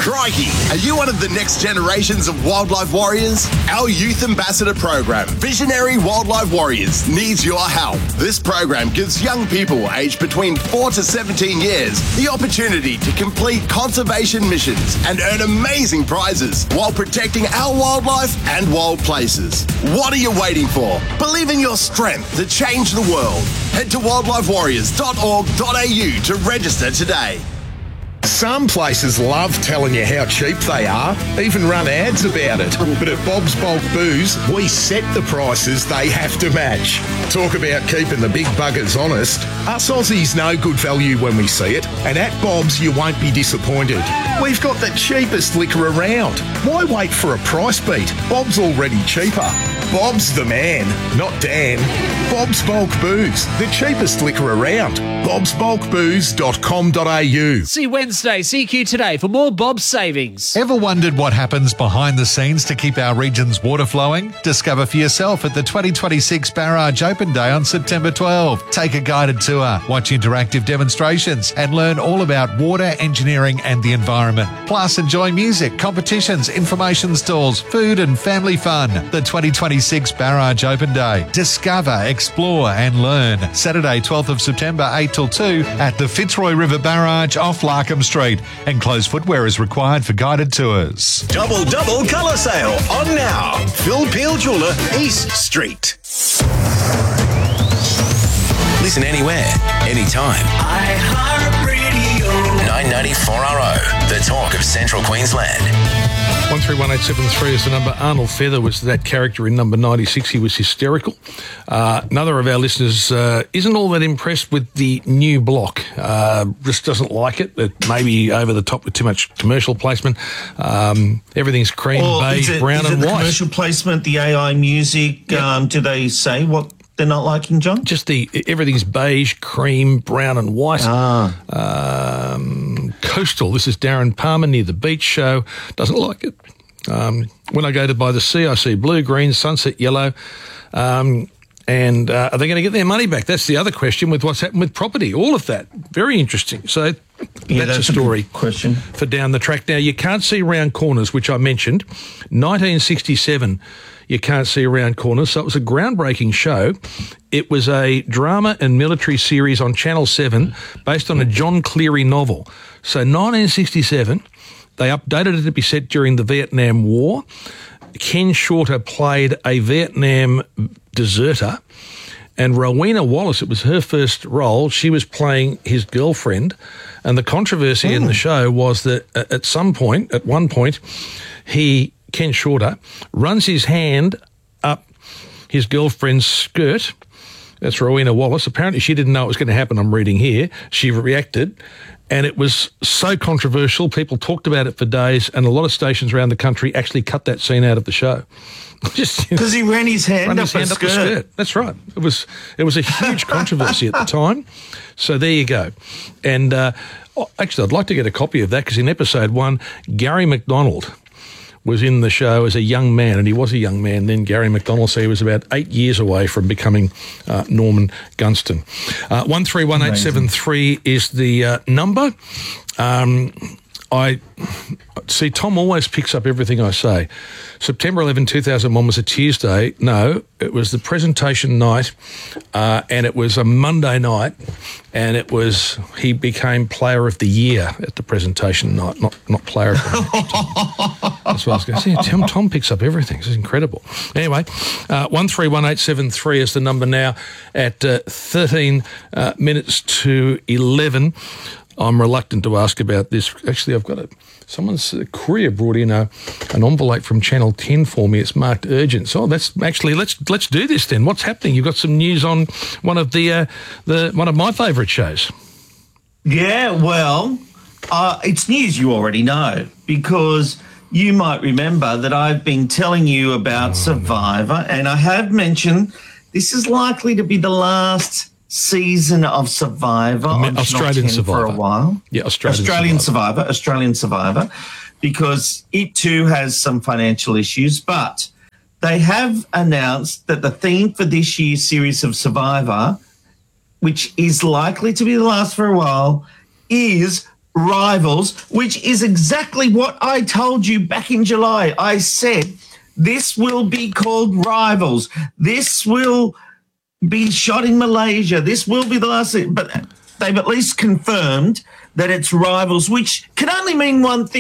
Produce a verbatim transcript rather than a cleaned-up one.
Crikey! Are you one of the next generations of wildlife warriors? Our Youth Ambassador program, Visionary Wildlife Warriors, needs your help. This program gives young people aged between four to seventeen years the opportunity to complete conservation missions and earn amazing prizes while protecting our wildlife and wild places. What are you waiting for? Believe in your strength to change the world. Head to wildlife warriors dot org dot a u to register today. Some places love telling you how cheap they are, even run ads about it. But at Bob's Bulk Booze, we set the prices they have to match. Talk about keeping the big buggers honest. Us Aussies know good value when we see it, and at Bob's you won't be disappointed. We've got the cheapest liquor around. Why wait for a price beat? Bob's already cheaper. Bob's the man, not Dan. Bob's Bulk Booze, the cheapest liquor around. bobs bulk booze dot com dot a u. See Wednesday, C Q Today for more Bob's savings. Ever wondered what happens behind the scenes to keep our region's water flowing? Discover for yourself at the twenty twenty-six Barrage Open Day on September twelfth. Take a guided tour, watch interactive demonstrations and learn all about water, engineering and the environment. Plus enjoy music, competitions, information stalls, food and family fun. The twenty twenty-six Barrage Open Day. Discover, explore and learn. Saturday twelfth of September eight till two at the Fitzroy River Barrage off Larkham Street. Enclosed footwear is required for guided tours. Double double colour sale on now. Phil Peel Jeweller, East Street. Listen anywhere, anytime. iHeartRadio. nine ninety-four R O, the talk of Central Queensland. one three one eight seven three is the number. Arnold Feather was that character in number ninety-six. He was hysterical. Uh, another of our listeners uh, isn't all that impressed with the new block. Uh, just doesn't like it. It may be over the top with too much commercial placement. Um, everything's cream, or beige, is it, brown is and it the white. Commercial placement, the A I music, Yep. um, do they say what they're not liking, John? Just the everything's beige, cream, brown and white. Ah. Um, coastal. This is Darren Palmer near the beach show. Doesn't like it. Um, when I go to buy the sea, I see blue, green, sunset yellow. Um, and uh, are they going to get their money back? That's the other question with what's happened with property. All of that. Very interesting. So Yeah, that's, that's a story a good question for down the track. Now, you can't see round corners, which I mentioned. nineteen sixty-seven, you can't see around corners. So it was a groundbreaking show. It was a drama and military series on Channel seven based on a John Cleary novel. So nineteen sixty-seven, they updated it to be set during the Vietnam War. Ken Shorter played a Vietnam deserter, and Rowena Wallace, it was her first role, she was playing his girlfriend. And the controversy oh. in the show was that at some point, at one point, he, Ken Shorter, runs his hand up his girlfriend's skirt. That's Rowena Wallace. Apparently she didn't know it was going to happen, I'm reading here. She reacted, and it was so controversial. People talked about it for days, and a lot of stations around the country actually cut that scene out of the show. Just because he ran his hand, ran up, his hand a up the skirt. That's right. It was it was a huge controversy at the time. So there you go. And uh, actually, I'd like to get a copy of that because in episode one, Gary McDonald was in the show as a young man, and he was a young man then, Gary McDonald, so he was about eight years away from becoming uh, Norman Gunston. Uh, one three one eight seven three is the uh, number. Um, I see Tom always picks up everything I say. September eleventh, two thousand one was a Tuesday. No, it was the presentation night, uh, and it was a Monday night, and it was he became Player of the Year at the presentation night, not not Player of the Year. That's what I was going to say. Tom, Tom picks up everything. This is incredible. Anyway, uh, one three one eight seven three is the number now at uh, thirteen uh, minutes to eleven. I'm reluctant to ask about this. Actually, I've got a someone's a courier brought in a an envelope from Channel ten for me. It's marked urgent. So that's actually let's let's do this then. What's happening? You've got some news on one of the uh, the one of my favourite shows. Yeah, well, uh, it's news you already know because you might remember that I've been telling you about oh, Survivor, no. and I have mentioned this is likely to be the last season of Survivor on Australian Survivor for a while. Yeah, Australian, Australian Survivor. Survivor, Australian Survivor, because it too has some financial issues. But they have announced that the theme for this year's series of Survivor, which is likely to be the last for a while, is Rivals, which is exactly what I told you back in July. I said this will be called Rivals. This will be shot in Malaysia. This will be the last thing. But they've at least confirmed that it's Rivals, which can only mean one thing.